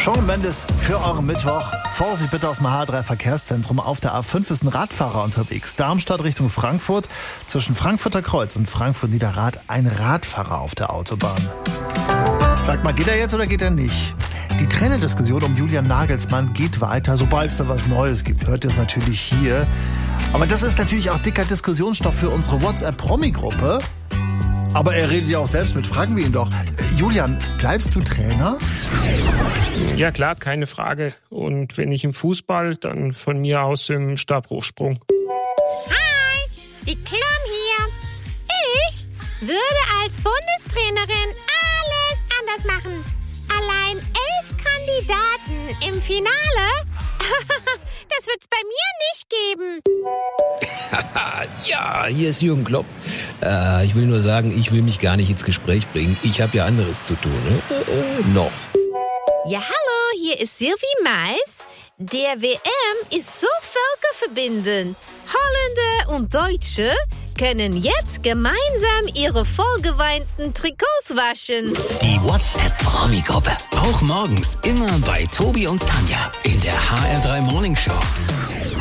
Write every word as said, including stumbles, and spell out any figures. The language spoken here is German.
Shawn Mendes für euren Mittwoch. Vorsicht bitte aus dem H drei Verkehrszentrum. Auf der A fünf ist ein Radfahrer unterwegs. Darmstadt Richtung Frankfurt. Zwischen Frankfurter Kreuz und Frankfurt-Niederrad ein Radfahrer auf der Autobahn. Sag mal, geht er jetzt oder geht er nicht? Die Trainerdiskussion um Julian Nagelsmann geht weiter. Sobald es da was Neues gibt, hört ihr es natürlich hier. Aber das ist natürlich auch dicker Diskussionsstoff für unsere WhatsApp-Promi-Gruppe. Aber er redet ja auch selbst mit. Fragen wir ihn doch. Julian, bleibst du Trainer? Ja klar, keine Frage. Und wenn nicht im Fußball, dann von mir aus im Stabhochsprung. Hi, die Klum hier. Ich würde als Bundestrainerin alles anders machen. Allein elf Kandidaten im Finale? Das wird's bei mir nicht geben. Ja, hier ist Jürgen Klopp. Äh, ich will nur sagen, ich will mich gar nicht ins Gespräch bringen. Ich habe ja anderes zu tun, ne? Äh, noch. Ja, hallo, hier ist Sylvie Mais. Der W M ist so völkerverbindend. Holländer und Deutsche können jetzt gemeinsam ihre vollgeweinten Trikots waschen. Die WhatsApp-Promi-Gruppe. Auch morgens immer bei Tobi und Tanja in der H R drei Morning Show.